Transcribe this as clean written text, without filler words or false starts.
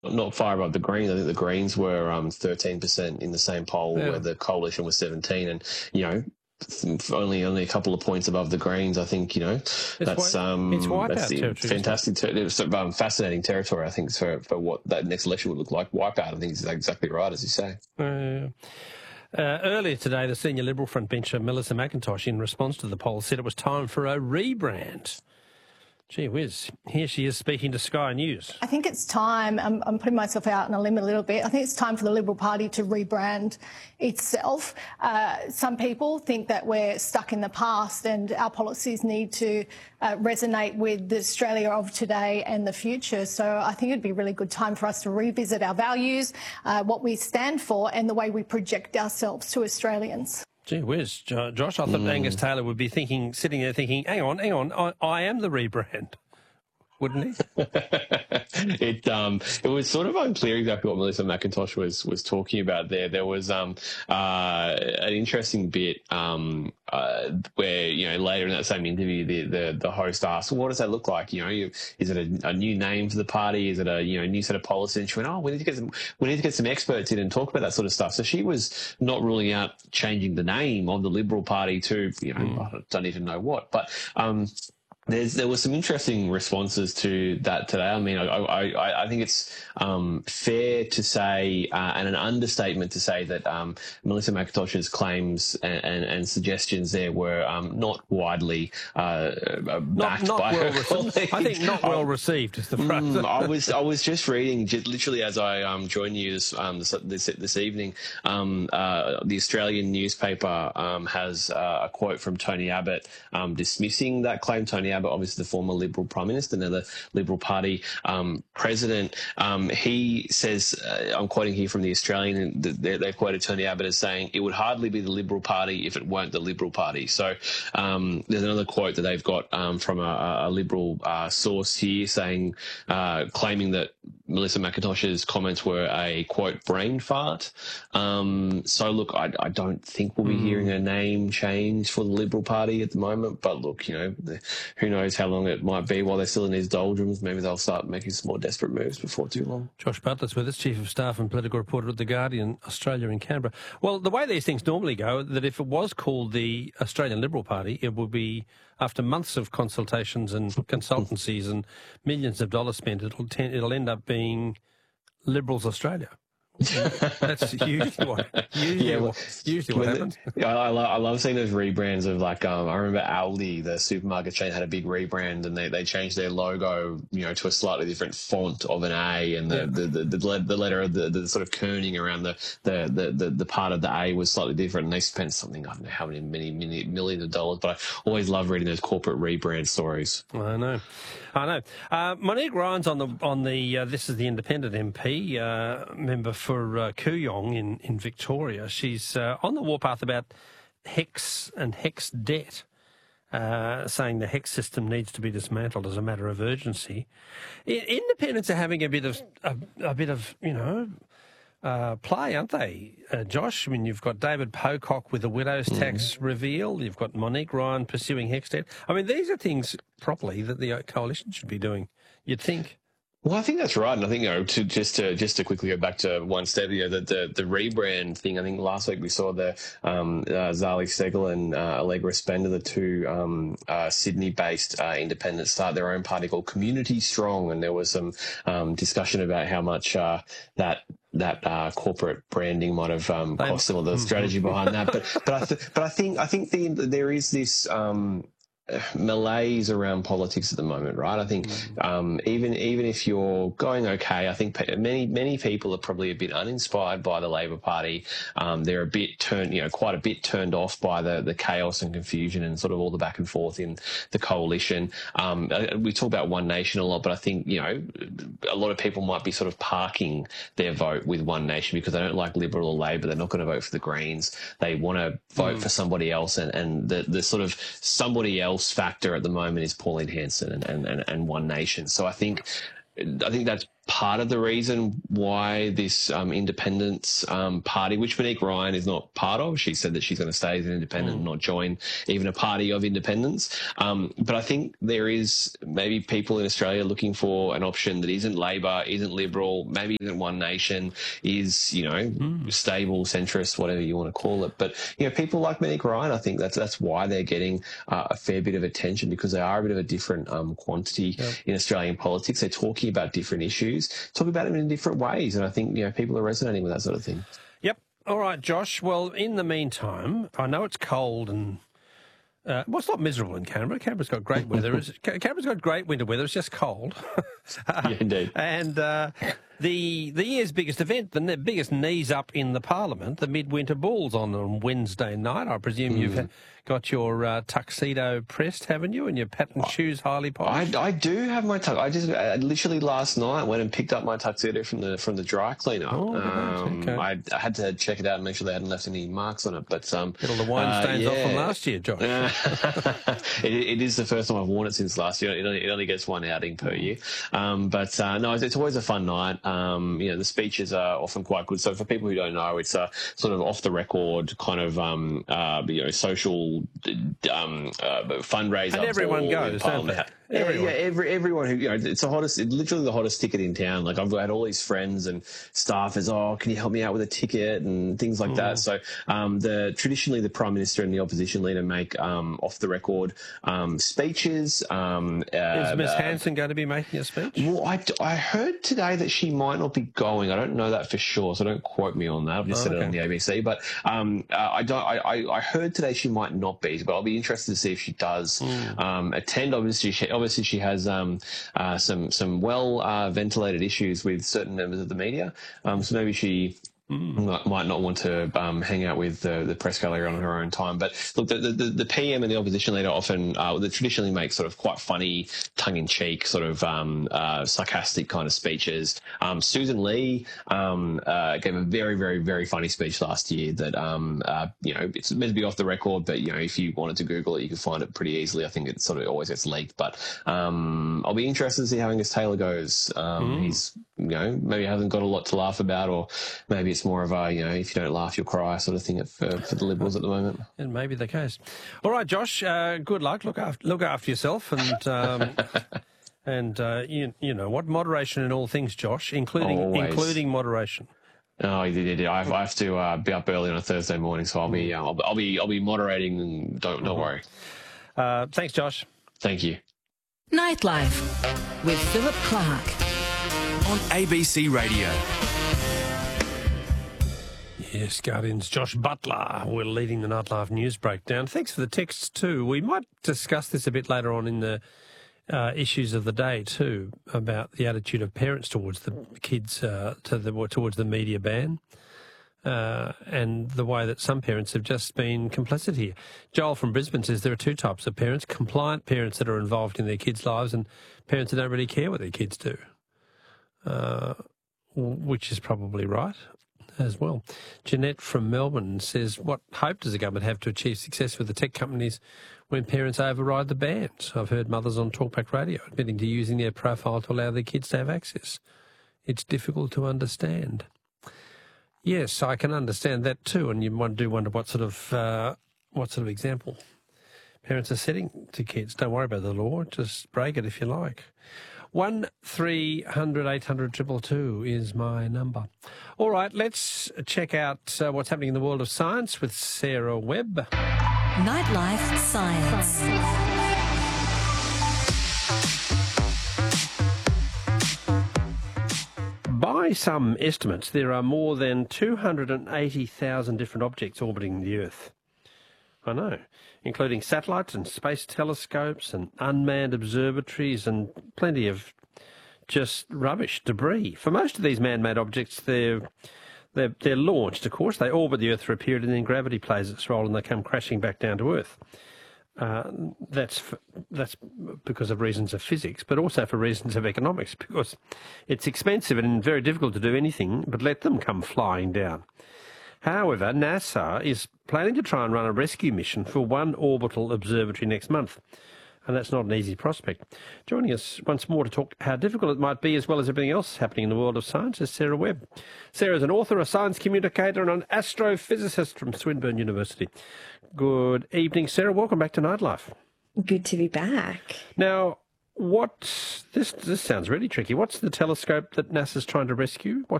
not far above the Greens. I think the Greens were 13% in the same poll where the Coalition was 17, and only a couple of points above the Greens. I think it's wipeout territory. Fantastic. It's fascinating territory. I think for what that next election would look like. Wipeout. I think is exactly right, as you say. Earlier today, the senior Liberal frontbencher Melissa McIntosh, in response to the poll, said it was time for a rebrand. Gee whiz, here she is speaking to Sky News. I think it's time, I'm putting myself out on a limb a little bit, I think it's time for the Liberal Party to rebrand itself. Some people think that we're stuck in the past and our policies need to resonate with the Australia of today and the future. So I think it'd be a really good time for us to revisit our values, what we stand for and the way we project ourselves to Australians. Gee whiz, Josh, I thought Angus Taylor would be sitting there thinking, hang on, I am the rebrand, wouldn't he? It was sort of unclear exactly what Melissa McIntosh was talking about there. There was an interesting bit where later in that same interview the host asked, well, what does that look like? Is it a new name for the party? Is it a new set of policies? And she went, we need to get some experts in and talk about that sort of stuff. So she was not ruling out changing the name of the Liberal Party to I don't even know what, but. There were some interesting responses to that today. I mean, I think it's fair to say, and an understatement to say that Melissa McIntosh's claims and suggestions there were not widely backed by her colleagues. I think not well received is the phrase. I was just reading, literally as I joined you this evening, the Australian newspaper has a quote from Tony Abbott dismissing that claim. Tony Abbott, obviously the former Liberal Prime Minister, now the Liberal Party President, he says, I'm quoting here from the Australian, they've quoted Tony Abbott as saying, it would hardly be the Liberal Party if it weren't the Liberal Party. So there's another quote that they've got from a Liberal source here saying, claiming that Melissa McIntosh's comments were a, quote, brain fart. So, look, I don't think we'll be hearing a name change for the Liberal Party at the moment. But, look, who knows how long it might be while they're still in these doldrums. Maybe they'll start making some more desperate moves before too long. Josh Butler's with us, Chief of Staff and Political Reporter at The Guardian, Australia in Canberra. Well, the way these things normally go, that if it was called the Australian Liberal Party, it would be, after months of consultations and consultancies and millions of dollars spent, it'll end up being Liberals Australia. That's usually what happens. I love seeing those rebrands of I remember Aldi, the supermarket chain, had a big rebrand and they changed their logo, to a slightly different font of an A, and the letter of the sort of kerning around the part of the A was slightly different, and they spent something, I don't know how many millions of dollars, but I always love reading those corporate rebrand stories. I know. Monique Ryan's on the this is the Independent MP member for Kooyong in Victoria. She's on the warpath about HECS and HECS debt, saying the HECS system needs to be dismantled as a matter of urgency. Independents are having a bit of play, aren't they, Josh? I mean, you've got David Pocock with the widow's tax reveal. You've got Monique Ryan pursuing HECS debt. I mean, these are things properly that the coalition should be doing, you'd think. Well, I think that's right, and I think just to quickly go back to one step, the rebrand thing. I think last week we saw the Zali Steggall and Allegra Spender, the two Sydney-based independents, start their own party called Community Strong, and there was some discussion about how much that corporate branding might have cost them, or the strategy behind that. But I think there is this malaise around politics at the moment, right? I think even if you're going okay, I think many people are probably a bit uninspired by the Labor Party. They're a bit quite a bit turned off by the chaos and confusion and sort of all the back and forth in the coalition. We talk about One Nation a lot, but I think a lot of people might be sort of parking their vote with One Nation because they don't like Liberal or Labor. They're not going to vote for the Greens. They want to vote for somebody else, and the sort of somebody else factor at the moment is Pauline Hanson and One Nation. So I think that's part of the reason why this independence party, which Monique Ryan is not part of. She said that she's going to stay as an independent and not join even a party of independents. But I think there is maybe people in Australia looking for an option that isn't Labor, isn't Liberal, maybe isn't One Nation, is, stable, centrist, whatever you want to call it. But, people like Monique Ryan, I think that's why they're getting a fair bit of attention, because they are a bit of a different quantity in Australian politics. They're talking about different issues, talking about them in different ways. And I think, people are resonating with that sort of thing. Yep. All right, Josh. Well, in the meantime, I know it's cold and it's not miserable in Canberra. Canberra's got great weather. Canberra's got great winter weather. It's just cold. Yeah, indeed. And the year's biggest event, the biggest knees up in the Parliament, the Midwinter Bulls on Wednesday night. I presume you've got your tuxedo pressed, haven't you, and your patent shoes highly polished? I do have my tuxedo. I just literally last night went and picked up my tuxedo from the dry cleaner. Okay. I had to check it out and make sure they hadn't left any marks on it. But get all the wine stains off from last year, Josh. It is the first time I've worn it since last year. It only gets one outing per year. But no, it's always a fun night. The speeches are often quite good. So for people who don't know, it's a sort of off the record kind of social fundraiser. And everyone goes, don't they? Everyone who, it's literally the hottest ticket in town. Like, I've had all these friends and staffers, can you help me out with a ticket and things like that. So traditionally the Prime Minister and the opposition leader make off the record speeches. Is Ms Hanson going to be making a speech? Well, I heard today that she might not be going. I don't know that for sure, so don't quote me on that. I've just said it on the ABC. But I heard today she might not be, but I'll be interested to see if she does attend. Obviously she has some well ventilated issues with certain members of the media. So maybe she might not want to hang out with the press gallery on her own time. But look, the PM and the opposition leader often they traditionally make sort of quite funny, tongue-in-cheek, sort of sarcastic kind of speeches. Susan Lee gave a very, very, very funny speech last year that, it's meant to be off the record, but, if you wanted to Google it, you could find it pretty easily. I think it sort of always gets leaked. But I'll be interested to see how Angus Taylor goes. He's, maybe hasn't got a lot to laugh about, or maybe it's more of a, if you don't laugh, you'll cry sort of thing for the Liberals at the moment. It may be the case. All right, Josh, good luck. Look after yourself and and you know what, moderation in all things, Josh, including moderation. Oh, yeah. I have to be up early on a Thursday morning, so I'll be moderating, and don't worry. Thanks, Josh. Thank you. Nightlife with Philip Clark on ABC Radio. Yes, Guardian's Josh Butler. We're leading the Nightlife news breakdown. Thanks for the texts too. We might discuss this a bit later on in the issues of the day too, about the attitude of parents towards the kids, towards the media ban, and the way that some parents have just been complicit here. Joel from Brisbane says there are two types of parents: compliant parents that are involved in their kids' lives, and parents that don't really care what their kids do, which is probably right as well. Jeanette from Melbourne says, what hope does the government have to achieve success with the tech companies when parents override the bans? I've heard mothers on Talkback Radio admitting to using their profile to allow their kids to have access. It's difficult to understand. Yes, I can understand that too, and you do wonder what sort of example parents are setting to kids. Don't worry about the law, just break it if you like. 1300 800 222 is my number. All right, let's check out what's happening in the world of science with Sarah Webb. Nightlife Science. By some estimates, there are more than 280,000 different objects orbiting the Earth. I know, including satellites and space telescopes and unmanned observatories and plenty of just rubbish, debris. For most of these man-made objects, they're launched, of course. They orbit the Earth for a period and then gravity plays its role and they come crashing back down to Earth. That's because of reasons of physics, but also for reasons of economics, because it's expensive and very difficult to do anything but let them come flying down. However, NASA is planning to try and run a rescue mission for one orbital observatory next month. and that's not an easy prospect. Joining us once more to talk how difficult it might be, as well as everything else happening in the world of science, is Sarah Webb. Sarah is an author, a science communicator, and an astrophysicist from Swinburne University. Good evening, Sarah. Welcome back to Nightlife. Good to be back. Now, this sounds really tricky. What's the telescope that NASA's trying to rescue?